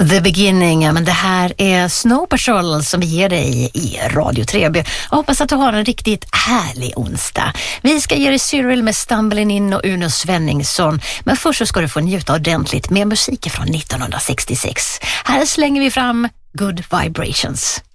The Beginning, men det här är Snow Patrol som vi ger dig i Radio 3. Jag hoppas att du har en riktigt härlig onsdag. Vi ska ge dig Cyril med Stumbling In och Uno Svenningsson, men först så ska du få njuta ordentligt med musik från 1966. Här slänger vi fram Good Vibrations.